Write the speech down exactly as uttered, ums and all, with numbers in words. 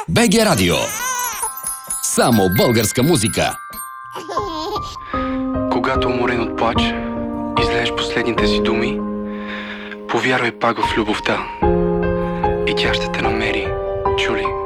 БГ Радио. Само българска музика. Когато уморен от плач, излееш последните си думи, повярвай пак в любовта и тя ще те намери, чули?